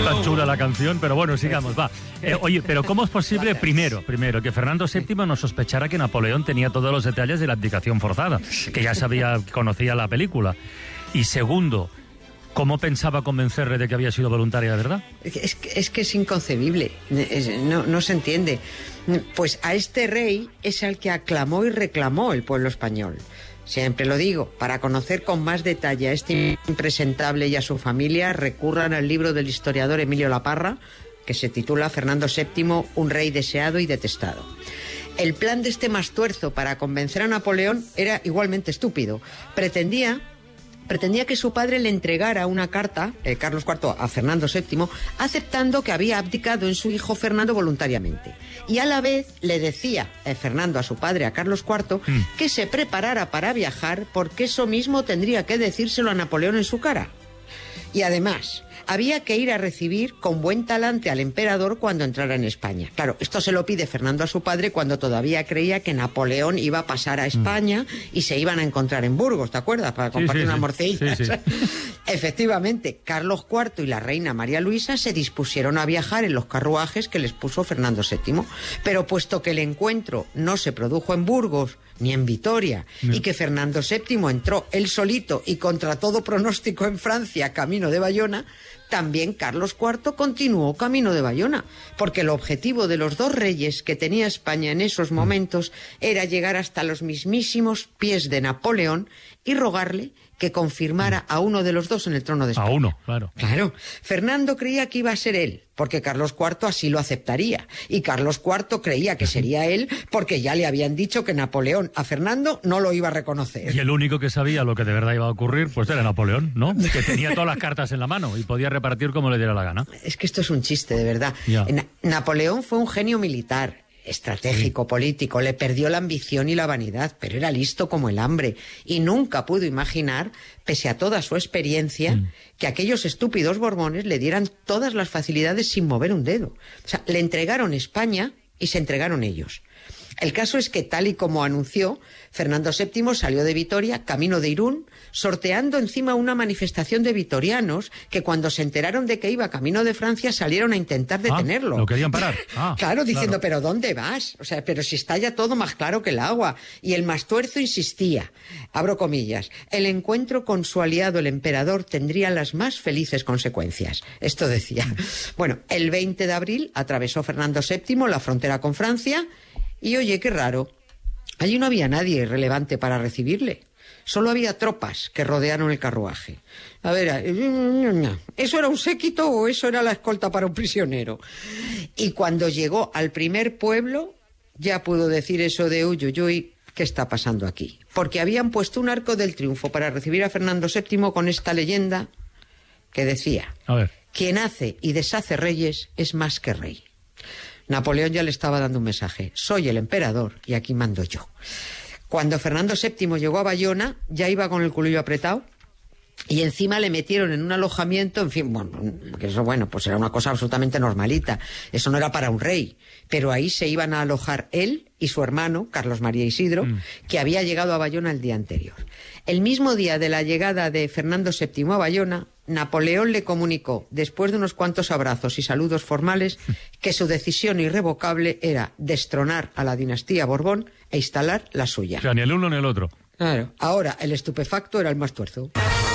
Está chula la canción, pero bueno, sigamos, va. Oye, pero ¿cómo es posible, primero, que Fernando VII no sospechara que Napoleón tenía todos los detalles de la abdicación forzada, que ya conocía la película? Y segundo, ¿cómo pensaba convencerle de que había sido voluntaria de verdad? Es que es inconcebible, no se entiende. Pues a este rey es al que aclamó y reclamó el pueblo español. Siempre lo digo, para conocer con más detalle a este impresentable y a su familia, recurran al libro del historiador Emilio Laparra, que se titula Fernando VII, un rey deseado y detestado. El plan de este mastuerzo para convencer a Napoleón era igualmente estúpido. Pretendía que su padre le entregara una carta, Carlos IV, a Fernando VII, aceptando que había abdicado en su hijo Fernando voluntariamente. Y a la vez le decía Fernando a su padre, a Carlos IV, que se preparara para viajar, porque eso mismo tendría que decírselo a Napoleón en su cara. Y además, había que ir a recibir con buen talante al emperador cuando entrara en España. Claro, esto se lo pide Fernando a su padre cuando todavía creía que Napoleón iba a pasar a España y se iban a encontrar en Burgos, ¿te acuerdas? Para compartir unas morcillas. Sí. Efectivamente, Carlos IV y la reina María Luisa se dispusieron a viajar en los carruajes que les puso Fernando VII. Pero puesto que el encuentro no se produjo en Burgos ni en Vitoria, y que Fernando VII entró él solito y contra todo pronóstico en Francia, camino de Bayona, también Carlos IV continuó camino de Bayona, porque el objetivo de los dos reyes que tenía España en esos momentos era llegar hasta los mismísimos pies de Napoleón y rogarle que confirmara a uno de los dos en el trono de España. A uno, claro. Claro. Fernando creía que iba a ser él, porque Carlos IV así lo aceptaría. Y Carlos IV creía que sería él, porque ya le habían dicho que Napoleón a Fernando no lo iba a reconocer. Y el único que sabía lo que de verdad iba a ocurrir, pues era Napoleón, ¿no? Que tenía todas las cartas en la mano y podía repartir como le diera la gana. Es que esto es un chiste, de verdad. Napoleón fue un genio militar, estratégico, político, le perdió la ambición y la vanidad, pero era listo como el hambre y nunca pudo imaginar, pese a toda su experiencia, que aquellos estúpidos Borbones le dieran todas las facilidades sin mover un dedo. O sea, le entregaron España y se entregaron ellos. El caso es que, tal y como anunció, Fernando VII salió de Vitoria, camino de Irún, sorteando encima una manifestación de vitorianos que cuando se enteraron de que iba camino de Francia salieron a intentar detenerlo. Lo querían parar. Claro, diciendo, ¿pero dónde vas? O sea, pero si está ya todo más claro que el agua. Y el Mastuerzo insistía, abro comillas, el encuentro con su aliado el emperador tendría las más felices consecuencias. Esto decía. Bueno, el 20 de abril atravesó Fernando VII la frontera con Francia. Y oye, qué raro, allí no había nadie relevante para recibirle. Solo había tropas que rodearon el carruaje. A ver, ¿eso era un séquito o eso era la escolta para un prisionero? Y cuando llegó al primer pueblo, ya pudo decir eso de uy, uy, uy, ¿qué está pasando aquí? Porque habían puesto un arco del triunfo para recibir a Fernando VII con esta leyenda que decía, a ver, quien hace y deshace reyes es más que rey. Napoleón ya le estaba dando un mensaje. Soy el emperador y aquí mando yo. Cuando Fernando VII llegó a Bayona, ya iba con el culillo apretado y encima le metieron en un alojamiento, en fin, bueno, que eso, bueno, pues era una cosa absolutamente normalita. Eso no era para un rey. Pero ahí se iban a alojar él y su hermano, Carlos María Isidro, que había llegado a Bayona el día anterior. El mismo día de la llegada de Fernando VII a Bayona, Napoleón le comunicó, después de unos cuantos abrazos y saludos formales, que su decisión irrevocable era destronar a la dinastía Borbón e instalar la suya. O sea, ni el uno ni el otro. Claro. Ahora, el estupefacto era el Mastuerzo.